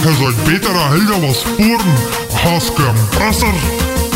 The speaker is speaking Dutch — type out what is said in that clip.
Je zou beter een hele was sporen als compressor.